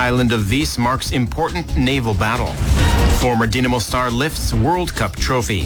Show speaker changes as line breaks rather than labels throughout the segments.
Island of Vis marks important naval battle. Former Dinamo star lifts World Cup trophy.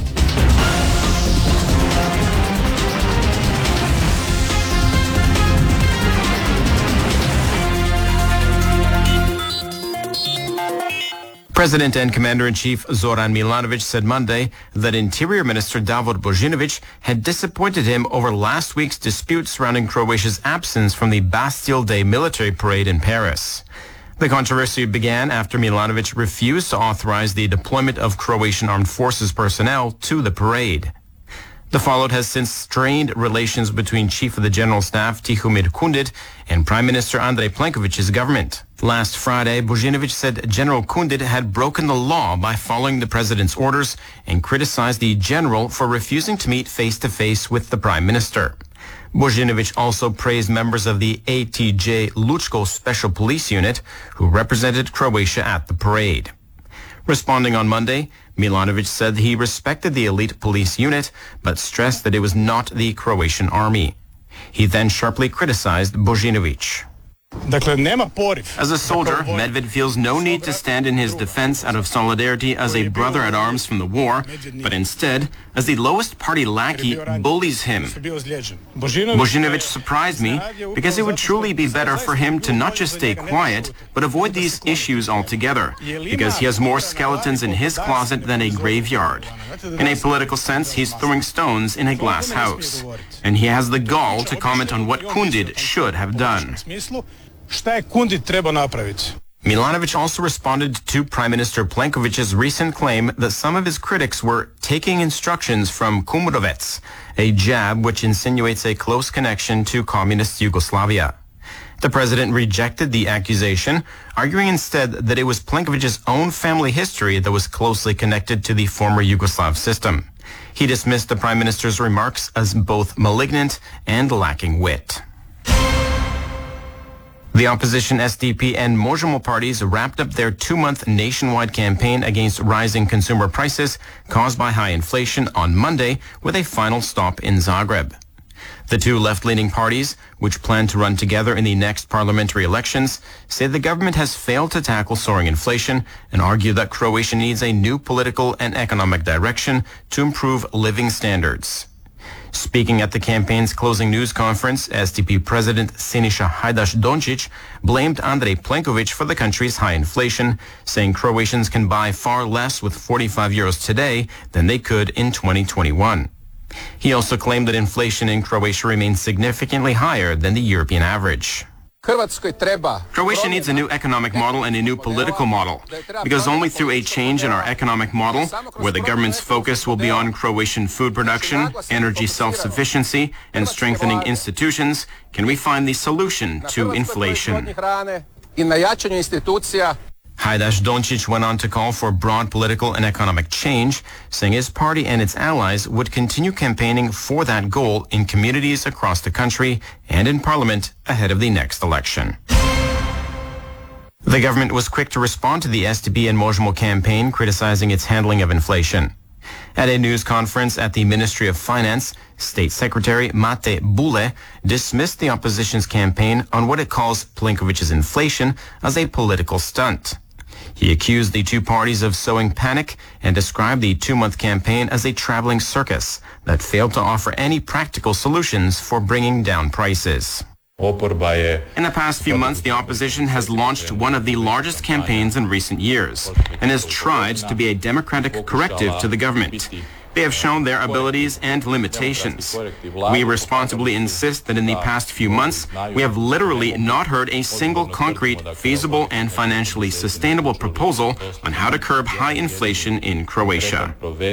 President and Commander-in-Chief Zoran Milanovic said Monday that Interior Minister Davor Božinović had disappointed him over last week's dispute surrounding Croatia's absence from the Bastille Day military parade in Paris. The controversy began after Milanovic refused to authorize the deployment of Croatian armed forces personnel to the parade. The fallout has since strained relations between Chief of the General Staff Tihomir Kundit and Prime Minister Andrej Plenković's government. Last Friday, Božinović said General Kundit had broken the law by following the president's orders and criticized the general for refusing to meet face-to-face with the prime minister. Božinović also praised members of the ATJ Lučko Special Police Unit who represented Croatia at the parade. Responding on Monday, Milanovic said he respected the elite police unit, but stressed that it was not the Croatian army. He then sharply criticized Božinović. As a soldier, Medved feels no need to stand in his defense out of solidarity as a brother at arms from the war, but instead, as the lowest party lackey, bullies him. Božinović surprised me because it would truly be better for him to not just stay quiet, but avoid these issues altogether, because he has more skeletons in his closet than a graveyard. In a political sense, he's throwing stones in a glass house, and he has the gall to comment on what Kundit should have done. Milanovic also responded to Prime Minister Plenković's recent claim that some of his critics were taking instructions from Kumrovec, a jab which insinuates a close connection to communist Yugoslavia. The president rejected the accusation, arguing instead that it was Plenković's own family history that was closely connected to the former Yugoslav system. He dismissed the prime minister's remarks as both malignant and lacking wit. The opposition SDP and Možemo parties wrapped up their 2-month nationwide campaign against rising consumer prices caused by high inflation on Monday with a final stop in Zagreb. The two left-leaning parties, which plan to run together in the next parliamentary elections, say the government has failed to tackle soaring inflation and argue that Croatia needs a new political and economic direction to improve living standards. Speaking at the campaign's closing news conference, SDP President Siniša Hajdaš-Dončić blamed Andrej Plenković for the country's high inflation, saying Croatians can buy far less with 45 euros today than they could in 2021. He also claimed that inflation in Croatia remains significantly higher than the European average. Croatia needs a new economic model and a new political model, because only through a change in our economic model, where the government's focus will be on Croatian food production, energy self-sufficiency, and strengthening institutions, can we find the solution to inflation. Hajdaš-Dončić went on to call for broad political and economic change, saying his party and its allies would continue campaigning for that goal in communities across the country and in parliament ahead of the next election. The government was quick to respond to the SDP and Možemo campaign, criticizing its handling of inflation. At a news conference at the Ministry of Finance, State Secretary Mate Bule dismissed the opposition's campaign on what it calls Plenković's inflation as a political stunt. He accused the two parties of sowing panic and described the 2-month campaign as a traveling circus that failed to offer any practical solutions for bringing down prices. In the past few months, the opposition has launched one of the largest campaigns in recent years and has tried to be a democratic corrective to the government. They have shown their abilities and limitations. We responsibly insist that in the past few months, we have literally not heard a single concrete, feasible, and financially sustainable proposal on how to curb high inflation in Croatia.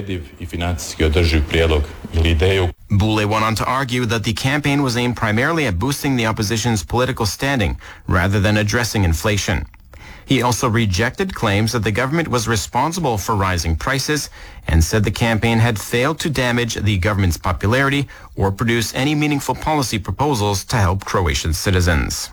Bule went on to argue that the campaign was aimed primarily at boosting the opposition's political standing rather than addressing inflation. He also rejected claims that the government was responsible for rising prices and said the campaign had failed to damage the government's popularity or produce any meaningful policy proposals to help Croatian citizens.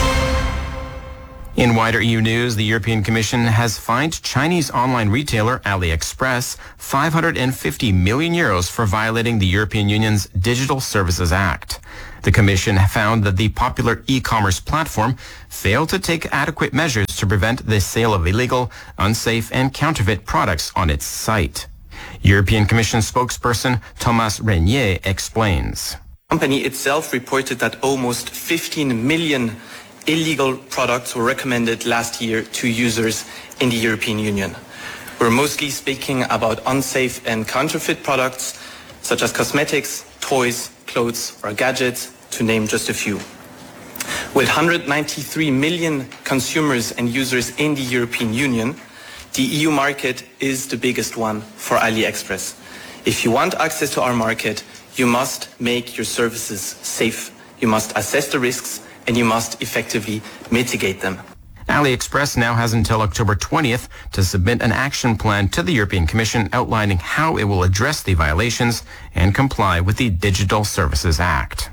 In wider EU news, the European Commission has fined Chinese online retailer AliExpress 550 million euros for violating the European Union's Digital Services Act. The Commission found that the popular e-commerce platform failed to take adequate measures efforts to prevent the sale of illegal, unsafe, and counterfeit products on its site. European Commission spokesperson Thomas Reynier explains.
The company itself reported that almost 15 million illegal products were recommended last year to users in the European Union. We're mostly speaking about unsafe and counterfeit products such as cosmetics, toys, clothes, or gadgets, to name just a few. With 193 million consumers and users in the European Union, the EU market is the biggest one for AliExpress. If you want access to our market, you must make your services safe. You must assess the risks and you must effectively mitigate them.
AliExpress now has until October 20th to submit an action plan to the European Commission outlining how it will address the violations and comply with the Digital Services Act.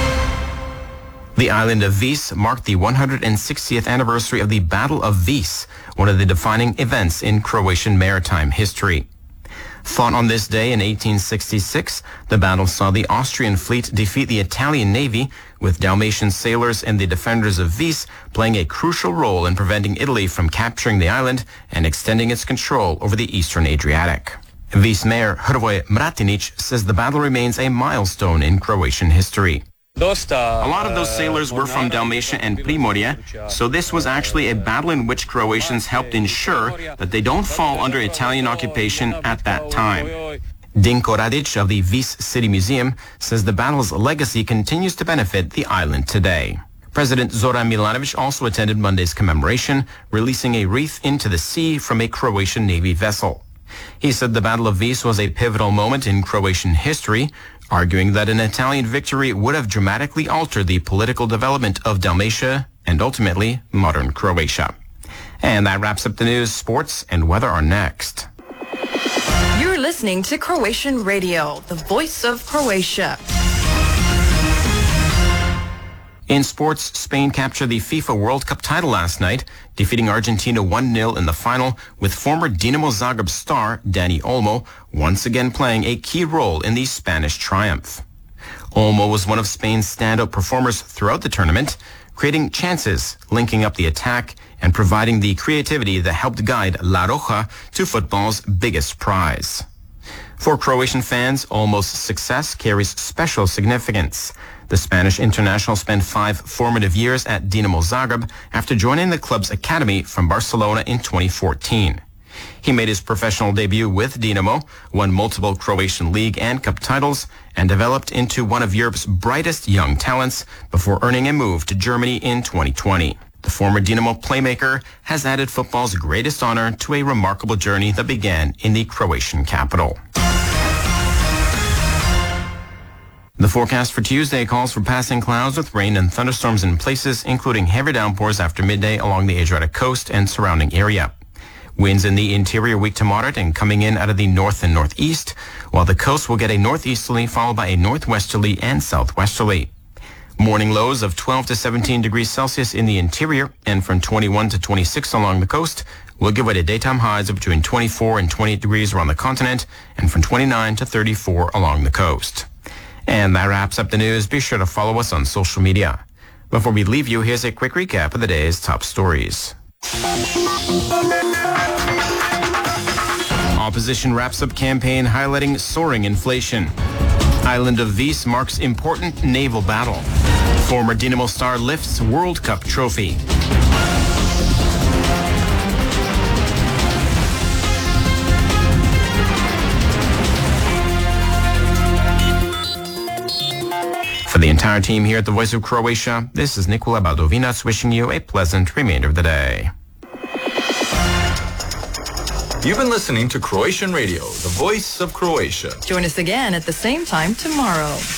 The island of Vis marked the 160th anniversary of the Battle of Vis, one of the defining events in Croatian maritime history. Fought on this day in 1866, the battle saw the Austrian fleet defeat the Italian navy, with Dalmatian sailors and the defenders of Vis playing a crucial role in preventing Italy from capturing the island and extending its control over the eastern Adriatic. Vis mayor Hrvoje Mratinić says the battle remains a milestone in Croatian history. A lot of those sailors were from Dalmatia and Primorje, so this was actually a battle in which Croatians helped ensure that they don't fall under Italian occupation at that time. Dinko Radić of the Vis City Museum says the battle's legacy continues to benefit the island today. President Zoran Milanović also attended Monday's commemoration, releasing a wreath into the sea from a Croatian Navy vessel. He said the Battle of Vis was a pivotal moment in Croatian history, arguing that an Italian victory would have dramatically altered the political development of Dalmatia and ultimately modern Croatia. And that wraps up the news. Sports and weather are next.
You're listening to Croatian Radio, the voice of Croatia.
In sports, Spain captured the FIFA World Cup title last night, defeating Argentina 1-0 in the final, with former Dinamo Zagreb star Dani Olmo once again playing a key role in the Spanish triumph. Olmo was one of Spain's standout performers throughout the tournament, creating chances, linking up the attack, and providing the creativity that helped guide La Roja to football's biggest prize. For Croatian fans, Olmo's success carries special significance. The Spanish international spent 5 formative years at Dinamo Zagreb after joining the club's academy from Barcelona in 2014. He made his professional debut with Dinamo, won multiple Croatian League and Cup titles, and developed into one of Europe's brightest young talents before earning a move to Germany in 2020. The former Dinamo playmaker has added football's greatest honor to a remarkable journey that began in the Croatian capital. The forecast for Tuesday calls for passing clouds with rain and thunderstorms in places, including heavy downpours after midday along the Adriatic coast and surrounding area. Winds in the interior weak to moderate and coming in out of the north and northeast, while the coast will get a northeasterly followed by a northwesterly and southwesterly. Morning lows of 12 to 17 degrees Celsius in the interior and from 21 to 26 along the coast will give way to daytime highs of between 24 and 28 degrees around the continent and from 29 to 34 along the coast. And that wraps up the news. Be sure to follow us on social media. Before we leave you, here's a quick recap of the day's top stories. Opposition wraps up campaign highlighting soaring inflation. Island of Vis marks important naval battle. Former Dinamo star lifts World Cup trophy. For the entire team here at the Voice of Croatia, this is Nikola Badovinac wishing you a pleasant remainder of the day.
You've been listening to Croatian Radio, the Voice of Croatia.
Join us again at the same time tomorrow.